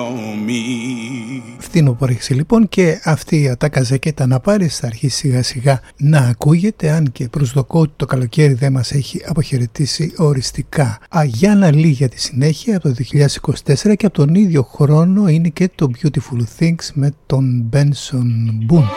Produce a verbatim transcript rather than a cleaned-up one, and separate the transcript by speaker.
Speaker 1: Φθινοπόρηξη λοιπόν, και αυτή η ατάκα ζακέτα να πάρει θα αρχίσει σιγά σιγά να ακούγεται, αν και προσδοκώ ότι το καλοκαίρι δεν μας έχει αποχαιρετήσει οριστικά. Αγιάννα Λί για τη συνέχεια από το δύο χιλιάδες είκοσι τέσσερα, και από τον ίδιο χρόνο είναι και το Beautiful Things με τον Benson Boone.